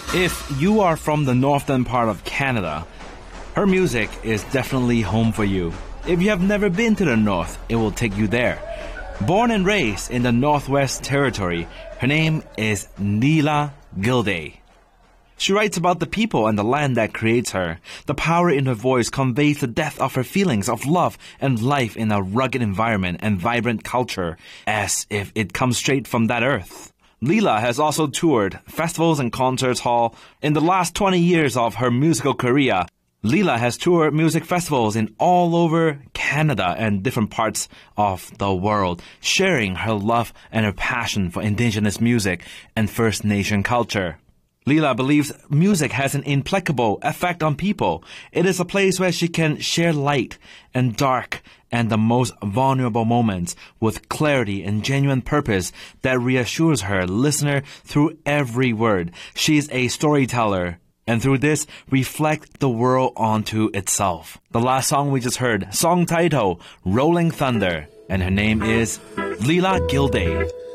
If you are from the northern part of Canada, her music is definitely home for you. If you have never been to the north, it will take you there. Born and raised in the Northwest Territory, her name is Leela Gilday. She writes about the people and the land that creates her. The power in her voice conveys the depth of her feelings of love and life in a rugged environment and vibrant culture, as if it comes straight from that earth. Leela has also toured festivals and concerts hall. In the last 20 years of her musical career, Leela has toured music festivals in all over Canada and different parts of the world, sharing her love and her passion for Indigenous music and First Nation culture. Leela believes music has an implacable effect on people. It is a place where she can share light and dark and the most vulnerable moments with clarity and genuine purpose that reassures her listener through every word. She is a storyteller, and through this, reflect the world onto itself. The last song we just heard, song title, Rolling Thunder, and her name is Leela Gilday.